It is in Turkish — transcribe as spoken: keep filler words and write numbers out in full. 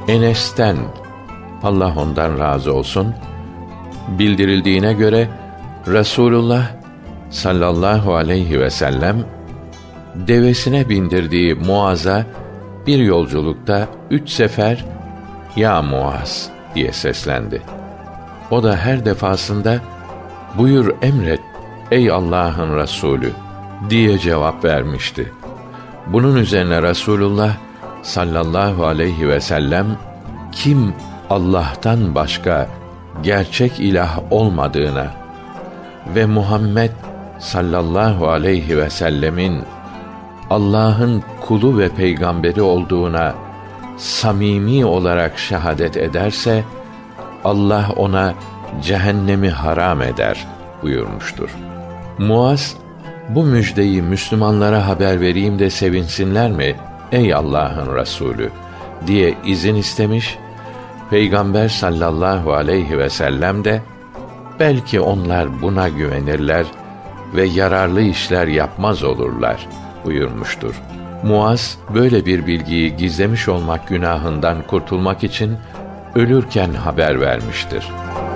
Enes'ten, Allah ondan razı olsun, bildirildiğine göre Resulullah sallallahu aleyhi ve sellem devesine bindirdiği Muaz'a bir yolculukta üç sefer "Ya Muaz" diye seslendi. O da her defasında "Buyur emret ey Allah'ın Resulü" diye cevap vermişti. Bunun üzerine Resulullah sallallahu aleyhi ve sellem, kim Allah'tan başka gerçek ilah olmadığına ve Muhammed sallallahu aleyhi ve sellemin Allah'ın kulu ve peygamberi olduğuna samimi olarak şehadet ederse, Allah ona cehennemi haram eder buyurmuştur. Muaz, bu müjdeyi Müslümanlara haber vereyim de sevinsinler mi ey Allah'ın Resulü diye izin istemiş. Peygamber sallallahu aleyhi ve sellem de belki onlar buna güvenirler ve yararlı işler yapmaz olurlar buyurmuştur. Muaz böyle bir bilgiyi gizlemiş olmak günahından kurtulmak için ölürken haber vermiştir.